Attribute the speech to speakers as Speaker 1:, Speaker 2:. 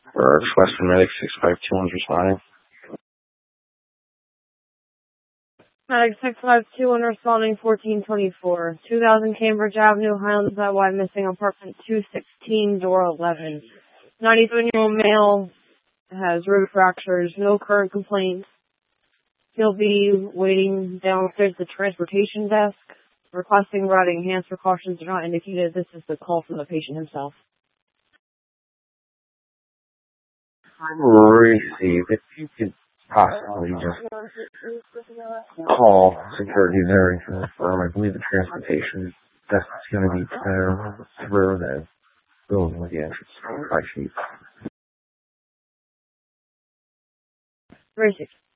Speaker 1: For Western Medic 652 responding.
Speaker 2: Medic 652 responding 1424. 2000 Cambridge Avenue, Highlands NY, missing apartment 216, door 11. 93-year-old male has rib fractures, no current complaints. He'll be waiting downstairs at the transportation desk. Requesting riding enhanced precautions are not indicated. This is the call from the patient himself.
Speaker 1: Receive. If you could possibly just call security there and confirm. I believe the transportation desk is going to be through the building with the entrance by sheet.
Speaker 2: Very